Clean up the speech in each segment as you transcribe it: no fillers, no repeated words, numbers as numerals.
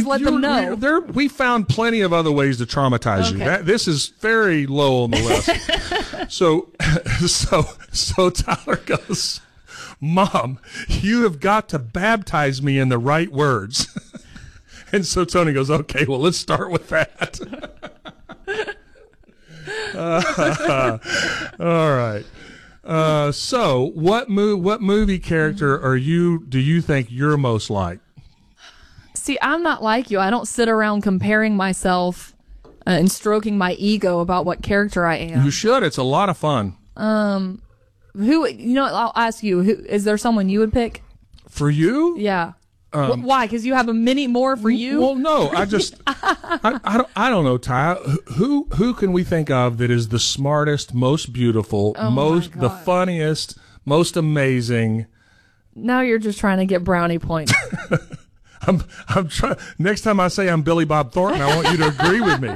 just let them know. We found plenty of other ways to traumatize you. This is very low on the list. So Tyler goes, Mom, you have got to baptize me in the right words. And so Tony goes, okay, well, let's start with that. All right. So what movie character do you think you're most like? See, I'm not like you. I don't sit around comparing myself and stroking my ego about what character I am. You should. It's a lot of fun. I'll ask you, is there someone you would pick? For you? Yeah. Why? Because you have a many more for you? Well, no, I don't know, Ty. Who can we think of that is the smartest, most beautiful, the funniest, most amazing? Now you're just trying to get brownie points. I'm trying. Next time I say I'm Billy Bob Thornton, I want you to agree with me.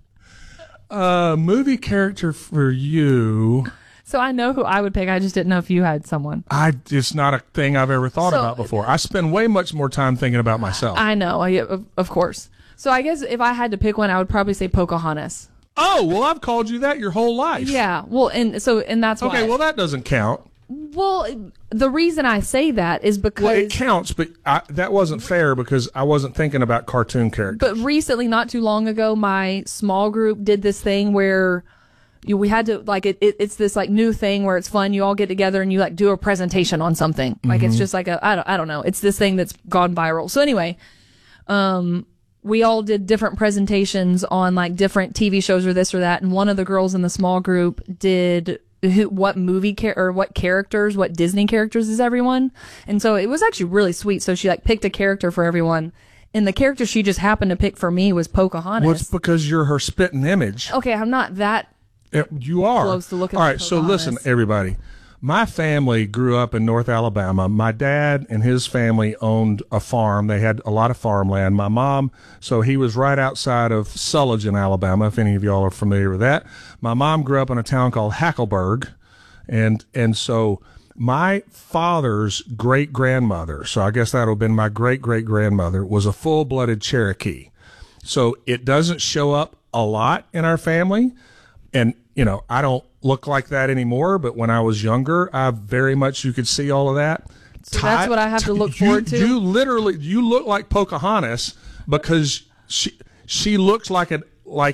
Movie character for you. So I know who I would pick. I just didn't know if you had someone. It's not a thing I've ever thought about before. I spend way much more time thinking about myself. I know, of course. So I guess if I had to pick one, I would probably say Pocahontas. Oh, well, I've called you that your whole life. Yeah, well, and that's why. Okay, well, that doesn't count. Well, the reason I say that is because... Well, it counts, but that wasn't fair because I wasn't thinking about cartoon characters. But recently, not too long ago, my small group did this thing where... we had to, like, it's this, like, new thing where it's fun. You all get together and you, like, do a presentation on something. Like, it's just like I don't know. It's this thing that's gone viral. So anyway, we all did different presentations on, like, different TV shows or this or that. And one of the girls in the small group did what Disney characters is everyone. And so it was actually really sweet. So she, like, picked a character for everyone. And the character she just happened to pick for me was Pocahontas. Well, it's because you're her spitting image. Okay, I'm not that... You are. Close to looking all right, so listen, everybody. My family grew up in North Alabama. My dad and his family owned a farm. They had a lot of farmland. My mom, so he was right outside of Sullivan, Alabama, if any of y'all are familiar with that. My mom grew up in a town called Hackleburg. And so my father's great-grandmother, so I guess that would have been my great-great-grandmother, was a full-blooded Cherokee. So it doesn't show up a lot in our family. And, I don't look like that anymore, but when I was younger, you could see all of that. So that's what I have to look forward to? You look like Pocahontas because she looks like an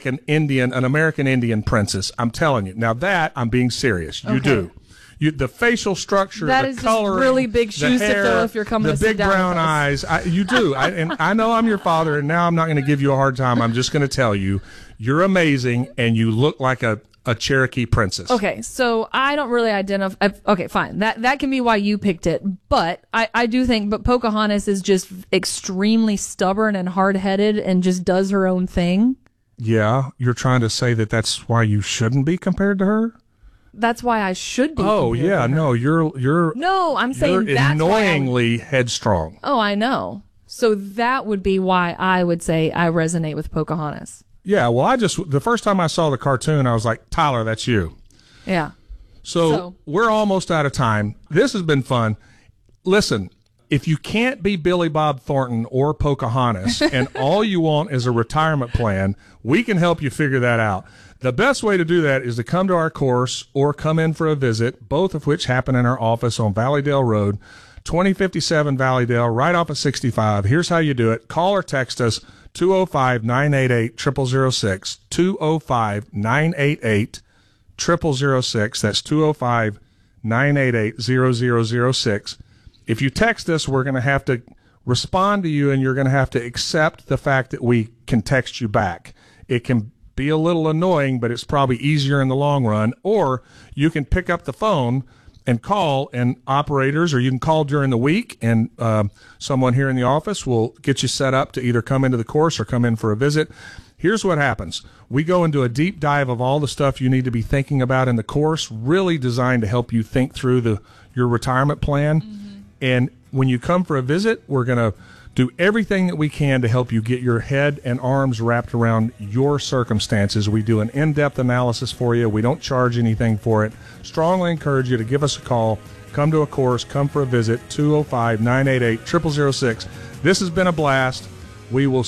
American Indian princess. I'm telling you. Now that, I'm being serious. You do. The facial structure, that the is coloring, just really big shoes hair, to fill if you're coming to sit down the big brown eyes. You do. And I know I'm your father, and now I'm not going to give you a hard time. I'm just going to tell you, you're amazing, and you look like a Cherokee princess. Okay, so I don't really identify. Okay, fine. That can be why you picked it. But I do think, but Pocahontas is just extremely stubborn and hard-headed and just does her own thing. Yeah, you're trying to say that that's why you shouldn't be compared to her? That's why I should be. Oh yeah, no, you're. No, I'm saying you're that's annoyingly headstrong. Oh, I know. So that would be why I would say I resonate with Pocahontas. Yeah, well, the first time I saw the cartoon, I was like, Tyler, that's you. Yeah. So we're almost out of time. This has been fun. Listen, if you can't be Billy Bob Thornton or Pocahontas and all you want is a retirement plan, we can help you figure that out. The best way to do that is to come to our course or come in for a visit, both of which happen in our office on Valleydale Road, 2057 Valleydale, right off of 65. Here's how you do it. Call or text us, 205-988-0006, 205-988-0006. That's 205-988-0006. If you text us, we're going to have to respond to you, and you're going to have to accept the fact that we can text you back. It can be a little annoying, but it's probably easier in the long run. Or you can pick up the phone and call, and operators, or you can call during the week, and someone here in the office will get you set up to either come into the course or come in for a visit. Here's what happens. We go into a deep dive of all the stuff you need to be thinking about in the course, really designed to help you think through your retirement plan. Mm-hmm. And when you come for a visit, we're going to do everything that we can to help you get your head and arms wrapped around your circumstances. We do an in-depth analysis for you. We don't charge anything for it. Strongly encourage you to give us a call, come to a course, come for a visit, 205-988-0006. This has been a blast. We will